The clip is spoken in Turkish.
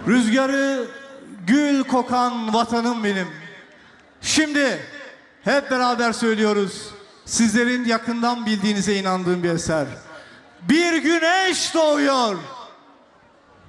Rüzgarı gül kokan vatanım benim. Şimdi hep beraber söylüyoruz. Sizlerin yakından bildiğinize inandığım bir eser. Bir güneş doğuyor.